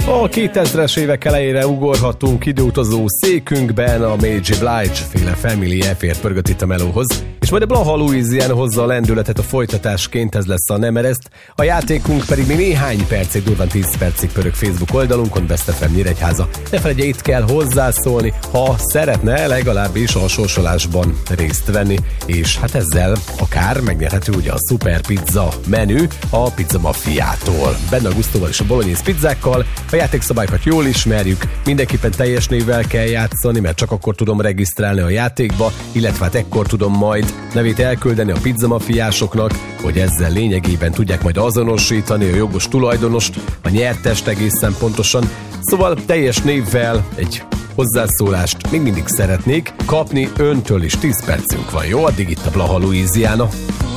A 2000-es évek elejére ugorhatunk időutazó székünkben, a Mary J. Blige féle Family Affair pörgött itt a melóhoz, és majd a Blaha Louisiana hozza a lendületet a folytatásként, ez lesz a Nem Ereszt. A játékunk pedig még néhány percig, durván 10 percig pörög Facebook oldalunkon, Best FM Nyíregyháza. Ne feledje, itt kell hozzászólni, ha szeretne legalábbis a sorsolásban részt venni, és hát ezzel akár megnyerhető ugye a szuper pizza menü a Pizza Mafiától. Benne a gusztóval és a bolognese pizzákkal. A játékszabályokat jól ismerjük, mindenképpen teljes névvel kell játszani, mert csak akkor tudom regisztrálni a játékba, illetve hát ekkor tudom majd nevét elküldeni a Pizza Mafiásoknak, hogy ezzel lényegében tudják majd azonosítani a jogos tulajdonost, a nyertest egészen pontosan. Szóval teljes névvel egy hozzászólást még mindig szeretnék kapni öntől is. 10 percünk van, jó? Addig itt a Blaha Louisiana.